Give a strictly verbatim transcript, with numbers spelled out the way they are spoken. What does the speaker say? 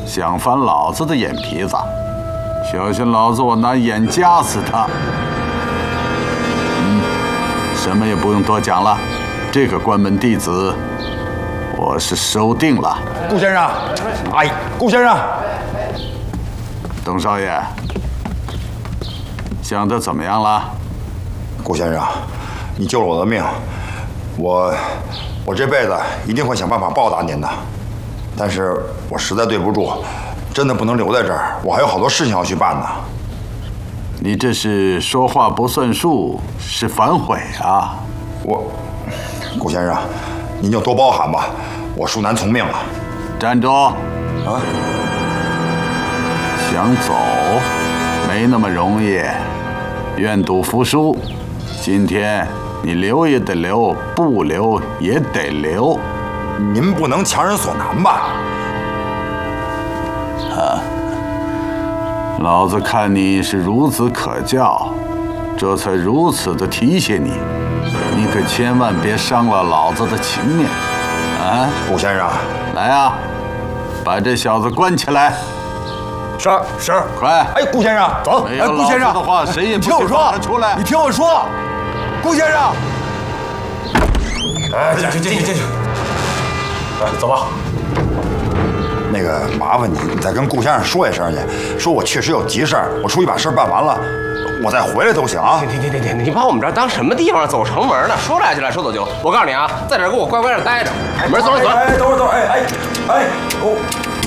想翻老子的眼皮子，小心老子我拿眼夹死他！嗯，什么也不用多讲了，这个关门弟子我是收定了。 顾先生，哎，顾先生， 董少爷，想得怎么样了？ 顾先生，你救了我的命，我我这辈子一定会想办法报答您的。但是我实在对不住，真的不能留在这儿，我还有好多事情要去办呢。 你这是说话不算数，是反悔啊！ 我，顾先生，您就多包涵吧，我恕难从命了。 站住！啊！想走，没那么容易。愿赌服输，今天你留也得留，不留也得留。 您不能强人所难吧？ 啊！老子看你是孺子可教，这才如此的提携你。你可千万别伤了老子的情面，啊！ 顾先生， 来啊，把这小子关起来。 是是， 快！ 哎，顾先生，走！ 哎，顾先生的话，谁也不许放得出来。 你听我说，顾先生。哎，进去进去进去。哎，走吧。那个，麻烦你，你再跟顾先生说一声去，说我确实有急事儿，我出去把事儿办完了，我再回来都行啊。 停停停停！你把我们这儿当什么地方？走城门呢？说来就来，说走就。我告诉你啊，在这儿给我乖乖的待着。门走着走。 哎，等会儿等会儿，哎哎哎，哦。